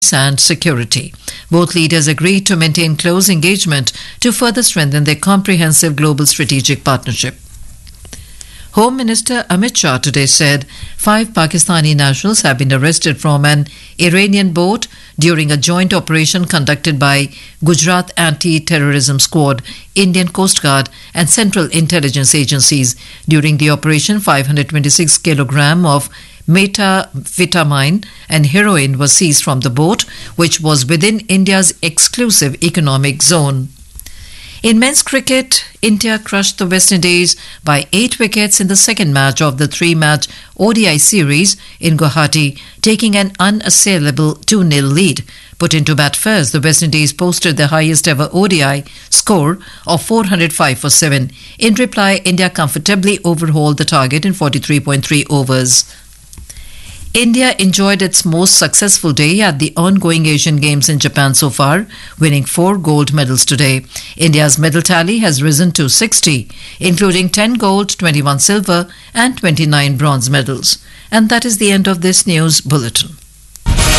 and security. Both leaders agreed to maintain close engagement to further strengthen their comprehensive global strategic partnership. Home Minister Amit Shah today said 5 Pakistani nationals have been arrested from an Iranian boat during a joint operation conducted by Gujarat Anti-Terrorism Squad, Indian Coast Guard and Central Intelligence Agencies. During the operation, 526 kilogram of methamphetamine and heroin was seized from the boat, which was within India's exclusive economic zone. In men's cricket, India crushed the West Indies by 8 wickets in the second match of the 3-match ODI series in Guwahati, taking an unassailable 2-0 lead. Put into bat first, the West Indies posted the highest ever ODI score of 405 for 7. In reply, India comfortably overhauled the target in 43.3 overs. India enjoyed its most successful day at the ongoing Asian Games in Japan so far, winning 4 gold medals today. India's medal tally has risen to 60, including 10 gold, 21 silver and 29 bronze medals. And that is the end of this news bulletin.